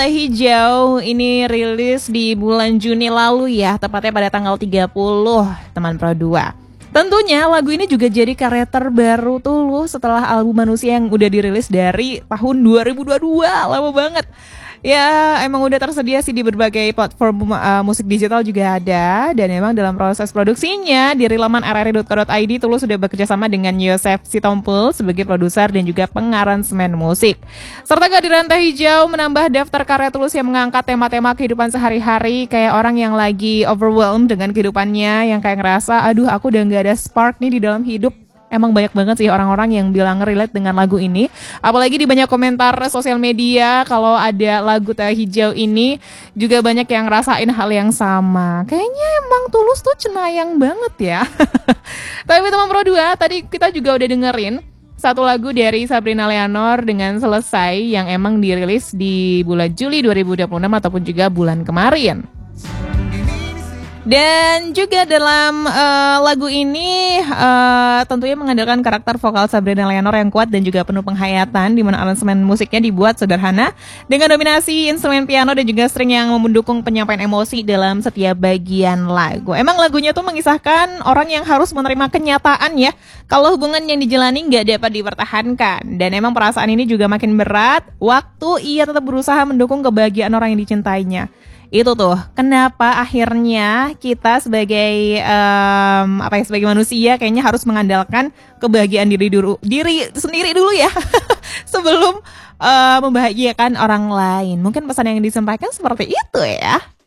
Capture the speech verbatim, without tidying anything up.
Hijau ini rilis di bulan Juni lalu ya, tepatnya pada tanggal tiga puluh, teman Pro dua. Tentunya lagu ini juga jadi karya terbaru Tulus setelah album Manusia yang udah dirilis dari tahun dua ribu dua puluh dua, lama banget. Ya emang udah tersedia sih di berbagai platform uh, musik digital juga ada. Dan emang dalam proses produksinya di laman r r i dot co dot i d Tulus sudah bekerjasama dengan Yosef Sitompul sebagai produser dan juga pengaransemen musik. Serta kehadiran Teh Hijau menambah daftar karya Tulus yang mengangkat tema-tema kehidupan sehari-hari. Kayak orang yang lagi overwhelmed dengan kehidupannya, yang kayak ngerasa aduh aku udah gak ada spark nih di dalam hidup. Emang banyak banget sih orang-orang yang bilang relate dengan lagu ini. Apalagi di banyak komentar sosial media kalau ada lagu Teh Hijau ini juga banyak yang ngerasain hal yang sama. Kayaknya emang Tulus tuh cenayang banget ya. Tapi teman Pro dua, tadi kita juga udah dengerin satu lagu dari Sabrina Leonor dengan Selesai yang emang dirilis di bulan Juli dua ribu dua puluh enam ataupun juga bulan kemarin. Dan juga dalam uh, lagu ini uh, tentunya mengandalkan karakter vokal Sabrina Leonor yang kuat dan juga penuh penghayatan, di mana aransemen musiknya dibuat sederhana dengan dominasi instrumen piano dan juga string yang mendukung penyampaian emosi dalam setiap bagian lagu. Emang lagunya tuh mengisahkan orang yang harus menerima kenyataan ya, kalau hubungan yang dijalani nggak dapat dipertahankan. Dan emang perasaan ini juga makin berat waktu ia tetap berusaha mendukung kebahagiaan orang yang dicintainya. Itu tuh kenapa akhirnya kita sebagai um, apa ya sebagai manusia kayaknya harus mengandalkan kebahagiaan diri dulu diri sendiri dulu ya sebelum uh, membahagiakan orang lain. Mungkin pesan yang disampaikan seperti itu ya.